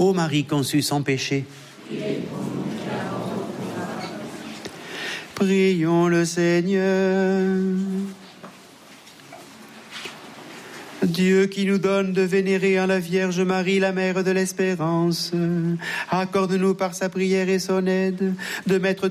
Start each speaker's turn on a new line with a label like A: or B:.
A: Ô Marie conçue sans péché, prions le Seigneur. Dieu qui nous donne de vénérer en la Vierge Marie, la Mère de l'Espérance, accorde-nous par sa prière et son aide de mettre